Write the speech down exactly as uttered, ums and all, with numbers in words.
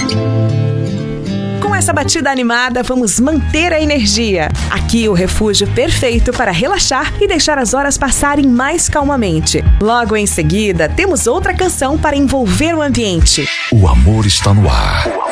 Com essa batida animada, vamos manter a energia. Aqui o refúgio perfeito para relaxar e deixar as horas passarem mais calmamente. Logo em seguida, temos outra canção para envolver o ambiente. O amor está no ar.